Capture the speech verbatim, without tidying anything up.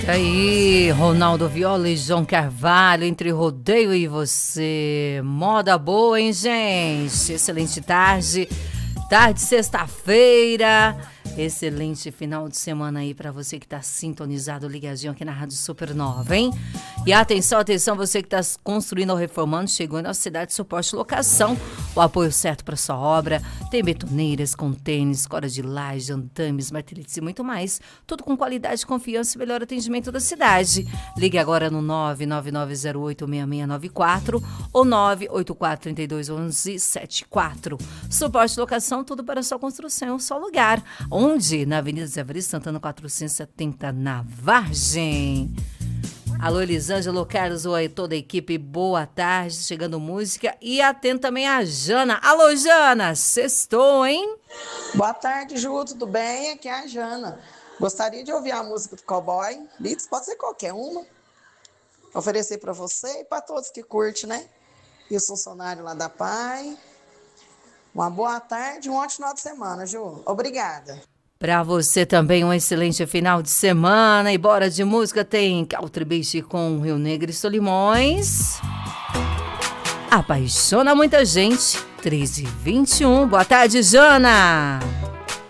E aí, Ronaldo Viola e João Carvalho, entre rodeio e você. Moda boa, hein, gente? Excelente tarde. Tarde, sexta-feira. Excelente final de semana aí pra você que tá sintonizado, ligadinho aqui na Rádio Supernova, hein? E atenção, atenção, você que tá construindo ou reformando, chegou na Cidade Suporte Locação. O apoio certo para sua obra. Tem betoneiras, contêineres, cordas de laje, andames, marteletes e muito mais. Tudo com qualidade, confiança e melhor atendimento da cidade. Ligue agora no nove nove nove zero oito seis seis nove quatro ou nove oito quatro três dois um um sete quatro. Suporte Locação, tudo para a sua construção, um só lugar. Onde? Na Avenida Zé Veri Santana quatrocentos e setenta, na Vargem. Alô, Elisângela, Carlos, oi, toda a equipe, boa tarde, chegando música. E atento também a Jana. Alô, Jana, sextou, hein? Boa tarde, Ju, tudo bem? Aqui é a Jana. Gostaria de ouvir a música do Cowboy. Beats, pode ser qualquer uma. Oferecer para você e para todos que curtem, né? E os funcionários lá da P A I. Uma boa tarde, um ótimo final de semana, Ju. Obrigada. Para você também um excelente final de semana. E bora de música, tem Country Beach com Rio Negro e Solimões. Apaixona muita gente. treze e vinte e um. Boa tarde, Jana.